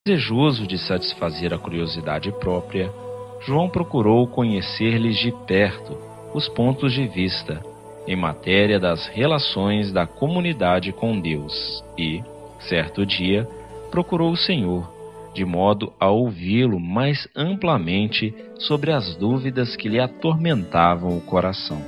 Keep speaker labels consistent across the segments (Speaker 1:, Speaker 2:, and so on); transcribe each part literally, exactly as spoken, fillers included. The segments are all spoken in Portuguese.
Speaker 1: Desejoso de satisfazer a curiosidade própria, João procurou conhecer-lhes de perto os pontos de vista em matéria das relações da comunidade com Deus e, certo dia, procurou o Senhor, de modo a ouvi-lo mais amplamente sobre as dúvidas que lhe atormentavam o coração.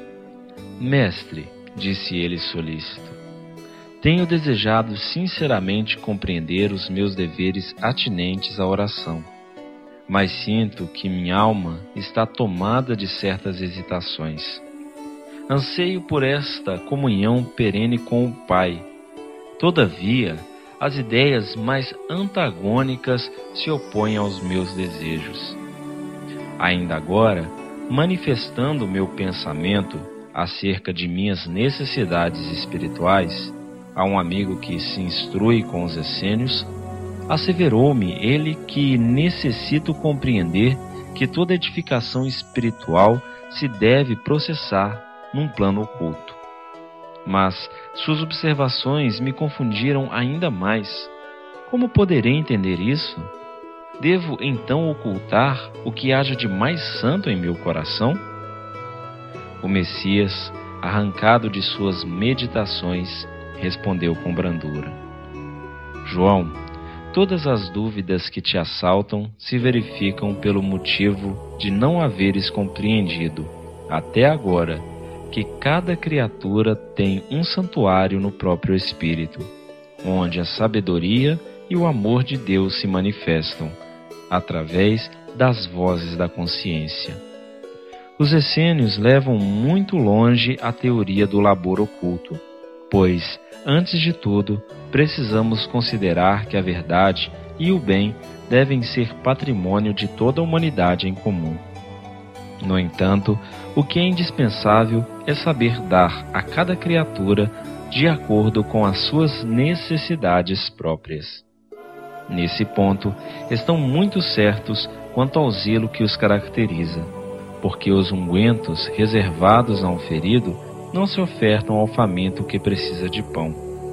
Speaker 1: Mestre, disse ele solícito, tenho desejado sinceramente compreender os meus deveres atinentes à oração, mas sinto que minha alma está tomada de certas hesitações. Anseio por esta comunhão perene com o Pai. Todavia, as ideias mais antagônicas se opõem aos meus desejos. Ainda agora, manifestando meu pensamento acerca de minhas necessidades espirituais a um amigo que se instrui com os essênios, asseverou-me ele que necessito compreender que toda edificação espiritual se deve processar num plano oculto. Mas suas observações me confundiram ainda mais. Como poderei entender isso? Devo então ocultar o que haja de mais santo em meu coração? O Messias, arrancado de suas meditações, respondeu com brandura: João, todas as dúvidas que te assaltam se verificam pelo motivo de não haveres compreendido, até agora, que cada criatura tem um santuário no próprio espírito, onde a sabedoria e o amor de Deus se manifestam, através das vozes da consciência. Os essênios levam muito longe a teoria do labor oculto, pois, antes de tudo, precisamos considerar que a verdade e o bem devem ser patrimônio de toda a humanidade em comum. No entanto, o que é indispensável é saber dar a cada criatura de acordo com as suas necessidades próprias. Nesse ponto, estão muito certos quanto ao zelo que os caracteriza, porque os ungüentos reservados a um ferido não se ofertam ao faminto que precisa de pão.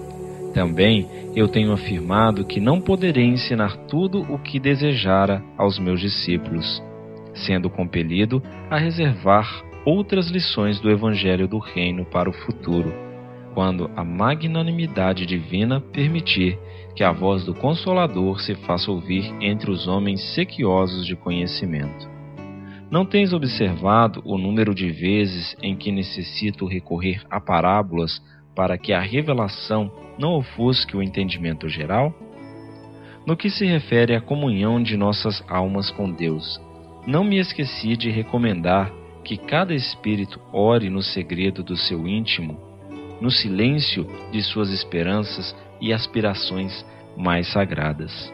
Speaker 1: Também eu tenho afirmado que não poderei ensinar tudo o que desejara aos meus discípulos, sendo compelido a reservar outras lições do Evangelho do Reino para o futuro, quando a magnanimidade divina permitir que a voz do Consolador se faça ouvir entre os homens sequiosos de conhecimento. Não tens observado o número de vezes em que necessito recorrer a parábolas para que a revelação não ofusque o entendimento geral? No que se refere à comunhão de nossas almas com Deus, não me esqueci de recomendar que cada espírito ore no segredo do seu íntimo, no silêncio de suas esperanças e aspirações mais sagradas.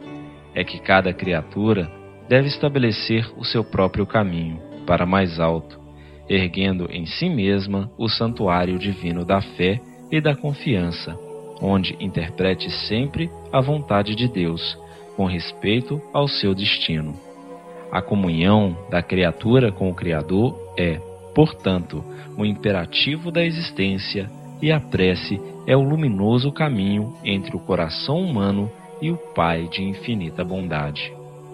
Speaker 1: É que cada criatura deve estabelecer o seu próprio caminho para mais alto, erguendo em si mesma o santuário divino da fé e da confiança, onde interprete sempre a vontade de Deus, com respeito ao seu destino. A comunhão da criatura com o Criador é, portanto, o imperativo da existência, e a prece é o luminoso caminho entre o coração humano e o Pai de infinita bondade.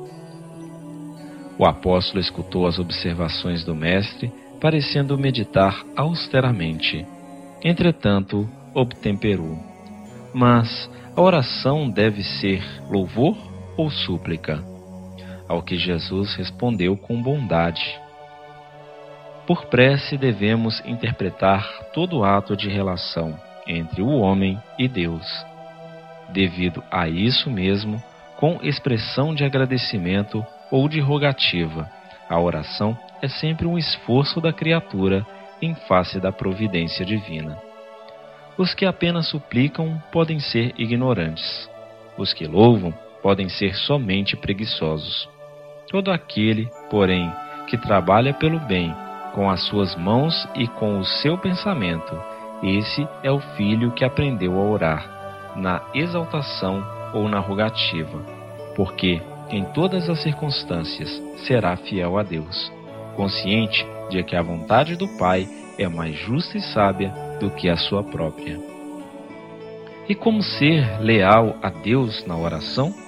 Speaker 1: O apóstolo escutou as observações do mestre, parecendo meditar austeramente. Entretanto, obtemperou: Mas a oração deve ser louvor ou súplica? Ao que Jesus respondeu com bondade: Por prece devemos interpretar todo ato de relação entre o homem e Deus. Devido a isso mesmo, com expressão de agradecimento ou de rogativa, a oração é sempre um esforço da criatura em face da providência divina. Os que apenas suplicam podem ser ignorantes. Os que louvam podem ser somente preguiçosos. Todo aquele, porém, que trabalha pelo bem com as suas mãos e com o seu pensamento, esse é o filho que aprendeu a orar, na exaltação ou na rogativa, porque em todas as circunstâncias será fiel a Deus, consciente de que a vontade do Pai é mais justa e sábia do que a sua própria. E como ser leal a Deus na oração?